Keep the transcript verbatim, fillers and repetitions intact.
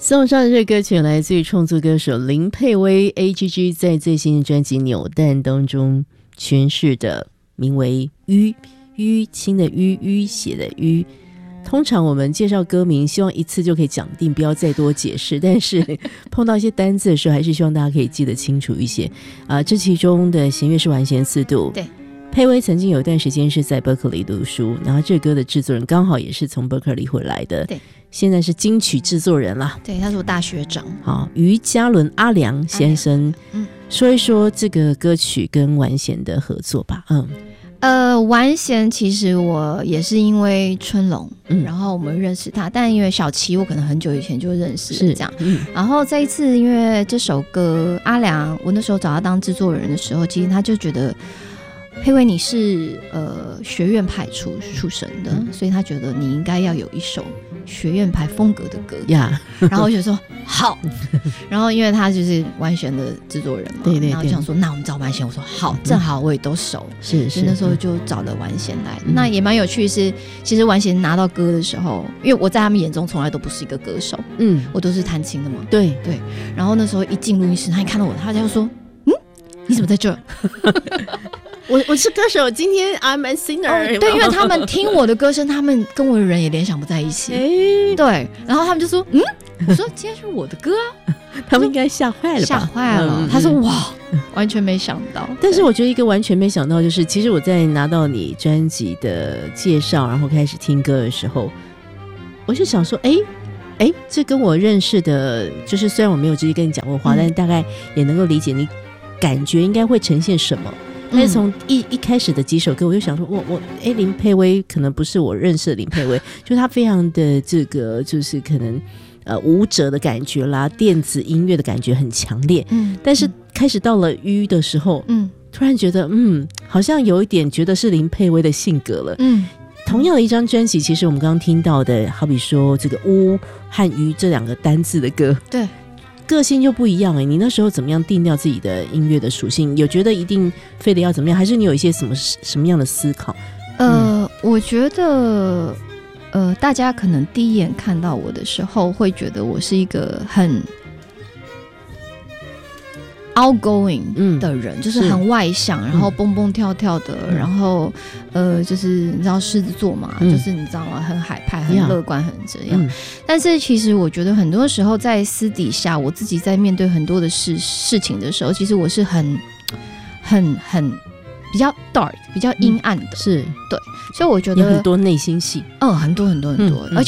送上这歌曲来自于创作歌手林佩薇 A G G 在最新的专辑《扭蛋》当中诠释的名为淤，淤青的淤，淤血的淤。通常我们介绍歌名希望一次就可以讲定，不要再多解释，但是碰到一些单字的时候还是希望大家可以记得清楚一些啊、呃。这其中的弦乐是完弦四度， 对， 佩薇曾经有一段时间是在伯克利读书，然后这歌的制作人刚好也是从伯克利回来的， 对， 现在是金曲制作人啦。 对，他是我大学长。 好，于嘉伦阿良先生，嗯，说一说这个歌曲跟完弦的合作吧。嗯， 呃，完弦其实我也是因为春龙、嗯，然后我们认识他，但因为小琪我可能很久以前就认识了这样、嗯，然后这一次因为这首歌阿良，我那时候找他当制作人的时候，其实他就觉得。佩薇你是呃学院派出出身的、嗯，所以他觉得你应该要有一首学院派风格的歌呀。Yeah. 然后我就说好，然后因为他就是完弦的制作人嘛，对对对，然后就想说那我们找完弦，我说好，正好我也都熟，是、嗯，所以那时候就找了完弦来、嗯。那也蛮有趣的是，其实完弦拿到歌的时候，因为我在他们眼中从来都不是一个歌手，嗯，我都是弹琴的嘛，对对。然后那时候一进录音室，他一看到我，他就说，嗯，你怎么在这？ 我我是歌手，今天 I'm a singer、哦。 对，因为他们听我的歌声，他们跟我的人也联想不在一起。欸、对，然后他们就说：“嗯，我说今天是我的歌啊。” 他们应该吓坏了吧？ 吓坏了、嗯。他说：“哇，完全没想到。” 但是我觉得一个完全没想到，就是其实我在拿到你专辑的介绍，然后开始听歌的时候，我就想说：“哎、欸。”哎，这跟我认识的，就是虽然我没有直接跟你讲过话、嗯，但是大概也能够理解你感觉应该会呈现什么。但是从一一开始的几首歌，我就想说，我我哎，林佩薇可能不是我认识的林佩薇，就她非常的这个，就是可能呃舞者的感觉啦，电子音乐的感觉很强烈。嗯，但是开始到了淤的时候，嗯，突然觉得嗯，好像有一点觉得是林佩薇的性格了。嗯，同样的一张专辑，其实我们刚刚听到的，好比说这个乌和淤这两个单字的歌，对。个性就不一样哎、欸，你那时候怎么样定调自己的音乐的属性？有觉得一定非得要怎么样，还是你有一些什么什么样的思考？ 呃，嗯、我觉得，呃，大家可能第一眼看到我的时候，会觉得我是一个很 outgoing 的人、嗯，就是很外向，然后蹦蹦跳跳的，嗯、然后呃，就是你知道狮子座嘛、嗯，就是你知道吗？很海派，很乐观，很这样、嗯。但是其实我觉得很多时候在私底下，我自己在面对很多的事事情的时候，其实我是很很很比较 dark， 比较阴暗的，嗯、是对。所以我觉得有很多内心戏， 嗯，很多很多很多，嗯嗯、而且。